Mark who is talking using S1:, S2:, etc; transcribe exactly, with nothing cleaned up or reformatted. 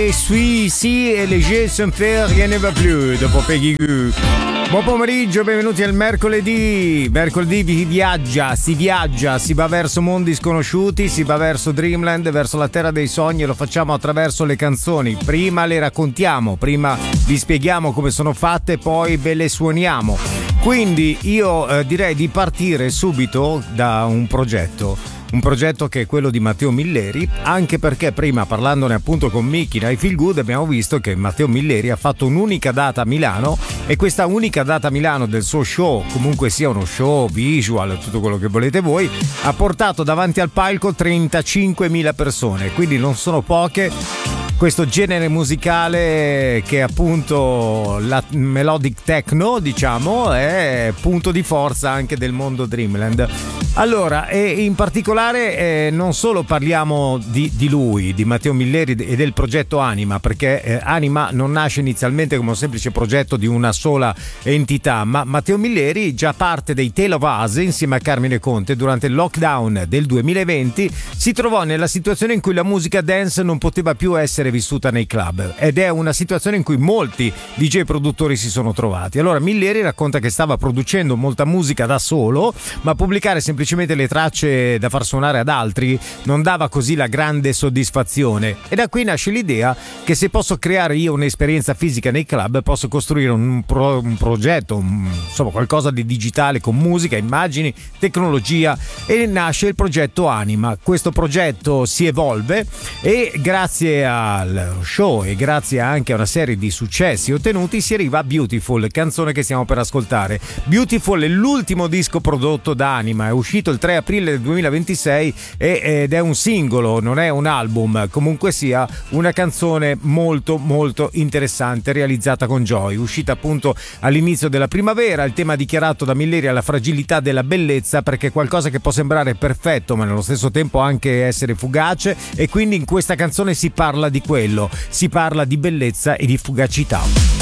S1: Je suis ici et les jeux sont faits, rien ne va plus dopo Peggy Goo. Buon pomeriggio, benvenuti al mercoledì. Mercoledì vi viaggia, si viaggia, si va verso mondi sconosciuti, si va verso Dreamland, verso la terra dei sogni, e lo facciamo attraverso le canzoni. Prima le raccontiamo, prima vi spieghiamo come sono fatte, poi ve le suoniamo. Quindi io eh, direi di partire subito da un progetto. Un progetto che è quello di Matteo Milleri, anche perché prima, parlandone appunto con Miki da I Feel Good, abbiamo visto che Matteo Milleri ha fatto un'unica data a Milano, e questa unica data a Milano del suo show, comunque sia uno show visual, tutto quello che volete voi, ha portato davanti al palco trentacinquemila persone, quindi non sono poche. Questo genere musicale che appunto la melodic techno, diciamo, è punto di forza anche del mondo Dreamland. Allora, e in particolare eh, non solo parliamo di, di lui, di Matteo Milleri e del progetto Anima, perché eh, Anima non nasce inizialmente come un semplice progetto di una sola entità, ma Matteo Milleri già parte dei Tale of Us insieme a Carmine Conte durante il lockdown del duemilaventi, si trovò nella situazione in cui la musica dance non poteva più essere vissuta nei club, ed è una situazione in cui molti D J produttori si sono trovati. Allora Milleri racconta che stava producendo molta musica da solo, ma pubblicare semplicemente le tracce da far suonare ad altri non dava così la grande soddisfazione, e da qui nasce l'idea che se posso creare io un'esperienza fisica nei club, posso costruire un, pro, un progetto, un, insomma qualcosa di digitale con musica, immagini, tecnologia, e nasce il progetto Anima. Questo progetto si evolve e grazie a al show e grazie anche a una serie di successi ottenuti si arriva a Beautiful, canzone che stiamo per ascoltare. Beautiful è l'ultimo disco prodotto da Anima, è uscito il tre aprile del duemilaventisei ed è un singolo, non è un album. Comunque sia una canzone molto molto interessante, realizzata con Joy, uscita appunto all'inizio della primavera. Il tema dichiarato da Milleri è la fragilità della bellezza, perché è qualcosa che può sembrare perfetto ma nello stesso tempo anche essere fugace, e quindi in questa canzone si parla di quello, si parla di bellezza e di fugacità.